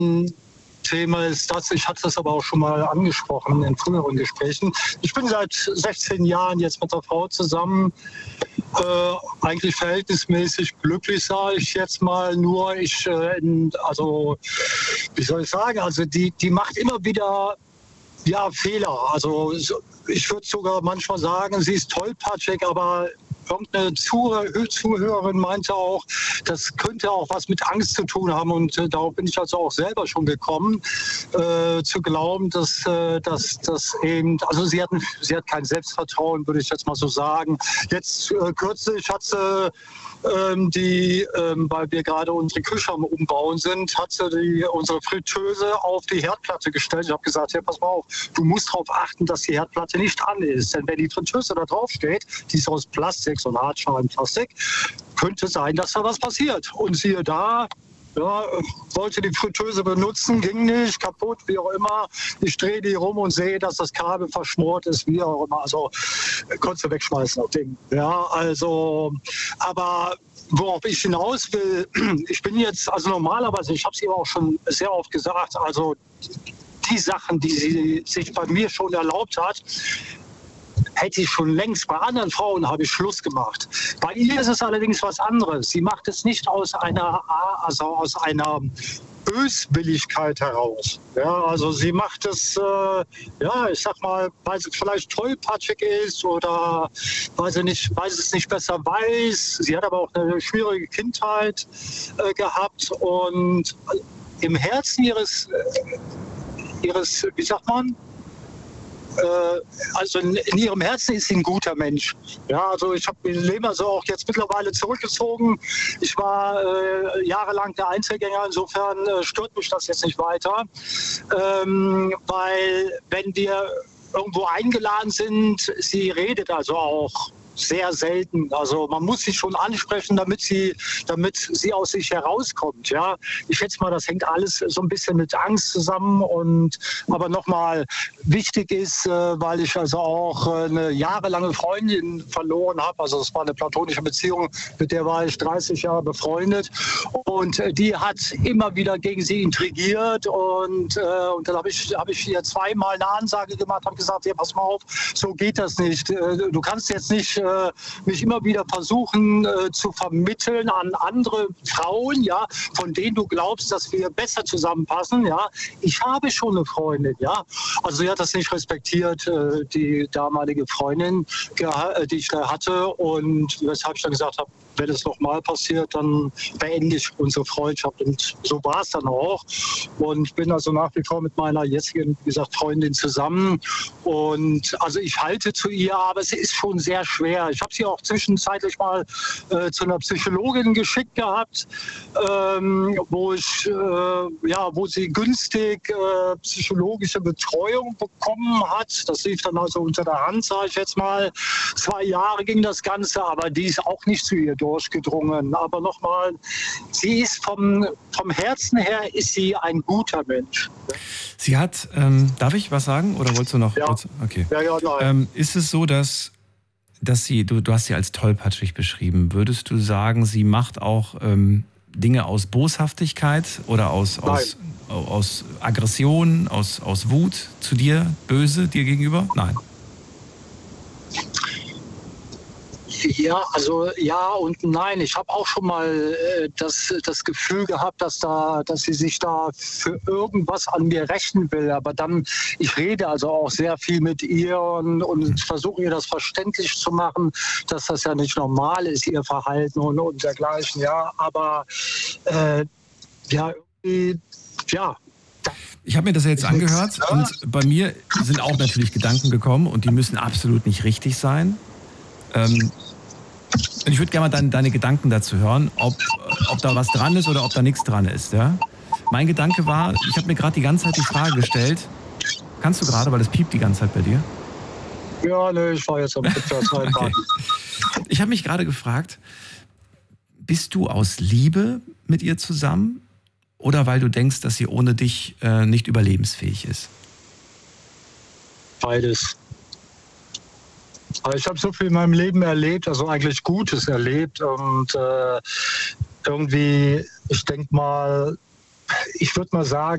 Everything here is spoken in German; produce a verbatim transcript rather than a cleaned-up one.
Thema ist das, ich hatte das aber auch schon mal angesprochen in früheren Gesprächen. Ich bin seit sechzehn Jahren jetzt mit der Frau zusammen, äh, eigentlich verhältnismäßig glücklich, sage ich jetzt mal. Nur ich, äh, in, also wie soll ich sagen, also die, die macht immer wieder ja, Fehler. Also ich würde sogar manchmal sagen, sie ist tollpatschig, aber irgendeine Zuhörerin meinte auch, das könnte auch was mit Angst zu tun haben. Und äh, darauf bin ich also auch selber schon gekommen, äh, zu glauben, dass, äh, dass, dass eben, also sie, hatten, sie hat kein Selbstvertrauen, würde ich jetzt mal so sagen. Jetzt äh, kürzlich hat sie ähm, die, ähm, weil wir gerade unsere Küche am Umbauen sind, hat sie die, unsere Fritteuse auf die Herdplatte gestellt. Ich habe gesagt, ja, pass mal auf, du musst darauf achten, dass die Herdplatte nicht an ist. Denn wenn die Fritteuse da drauf steht, die ist aus Plastik, so ein Hartscheibenplastik, könnte sein, dass da was passiert. Und siehe da, ja, wollte die Fritteuse benutzen, ging nicht, kaputt, wie auch immer. Ich drehe die rum und sehe, dass das Kabel verschmort ist, wie auch immer. Also konntest du wegschmeißen, das Ding. Ja, also, aber worauf ich hinaus will, ich bin jetzt, also normalerweise, ich habe es ihr auch schon sehr oft gesagt, also die Sachen, die sie sich bei mir schon erlaubt hat, hätte ich schon längst bei anderen Frauen habe ich Schluss gemacht. Bei ihr ist es allerdings was anderes. Sie macht es nicht aus einer, also aus einer Böswilligkeit heraus. Ja, also sie macht es, äh, ja, ich sag mal, weil sie vielleicht tollpatschig ist oder weil sie, nicht, weil sie es nicht besser weiß. Sie hat aber auch eine schwierige Kindheit äh, gehabt und im Herzen ihres, äh, ihres, wie sagt man, also in, in ihrem Herzen ist sie ein guter Mensch. Ja, also ich habe mein Leben also auch jetzt mittlerweile zurückgezogen. Ich war äh, jahrelang der Einzelgänger, insofern äh, stört mich das jetzt nicht weiter. Ähm, weil wenn wir irgendwo eingeladen sind, sie redet also auch sehr selten. Also man muss sie schon ansprechen, damit sie, damit sie aus sich herauskommt. Ja, ich schätze mal, das hängt alles so ein bisschen mit Angst zusammen. Und aber nochmal wichtig ist, äh, weil ich also auch äh, eine jahrelange Freundin verloren habe. Also es war eine platonische Beziehung, mit der war ich dreißig Jahre befreundet. Und äh, die hat immer wieder gegen sie intrigiert. Und, äh, und dann habe ich, hab ich ihr zweimal eine Ansage gemacht, habe gesagt, ja, pass mal auf, so geht das nicht. Äh, du kannst jetzt nicht äh, mich immer wieder versuchen äh, zu vermitteln an andere Frauen, ja, von denen du glaubst, dass wir besser zusammenpassen, ja. Ich habe schon eine Freundin, ja. Also sie hat das nicht respektiert, äh, die damalige Freundin, die ich da hatte, und weshalb ich dann gesagt habe, wenn es nochmal passiert, dann beende ich unsere Freundschaft. Und so war es dann auch. Und ich bin also nach wie vor mit meiner jetzigen, wie gesagt, Freundin zusammen. Und also ich halte zu ihr, aber es ist schon sehr schwer. Ich habe sie auch zwischenzeitlich mal äh, zu einer Psychologin geschickt gehabt, ähm, wo ich, äh, ja, wo sie günstig äh, psychologische Betreuung bekommen hat. Das lief dann also unter der Hand, sage ich jetzt mal. Zwei Jahre ging das Ganze, aber die ist auch nicht zu ihr durchgedrungen. Aber nochmal, sie ist vom, vom Herzen her ist sie ein guter Mensch. Sie hat, ähm, darf ich was sagen oder wolltest du noch? Ja, okay. ja, ja, nein. Ähm, ist es so, dass, dass sie, du, du hast sie als tollpatschig beschrieben, würdest du sagen, sie macht auch ähm, Dinge aus Boshaftigkeit oder aus, aus, aus Aggression, aus, aus Wut zu dir, böse dir gegenüber? Nein. Ja, also ja und nein. Ich habe auch schon mal äh, das, das Gefühl gehabt, dass, da, dass sie sich da für irgendwas an mir rächen will. Aber dann, ich rede also auch sehr viel mit ihr und, und versuche ihr das verständlich zu machen, dass das ja nicht normal ist, ihr Verhalten und, und dergleichen. Ja, aber äh, ja, ja. Ich habe mir das jetzt angehört und bei mir sind auch natürlich Gedanken gekommen und die müssen absolut nicht richtig sein. Ähm, ich würde gerne mal deine, deine Gedanken dazu hören, ob, ob da was dran ist oder ob da nichts dran ist. Ja? Mein Gedanke war, ich habe mir gerade die ganze Zeit die Frage gestellt, kannst du gerade, weil es piept die ganze Zeit bei dir? Ja, ne, ich war jetzt am okay. Ich habe mich gerade gefragt, bist du aus Liebe mit ihr zusammen oder weil du denkst, dass sie ohne dich äh, nicht überlebensfähig ist? Beides. Ich habe so viel in meinem Leben erlebt, also eigentlich Gutes erlebt und äh, irgendwie, ich denke mal, ich würde mal sagen,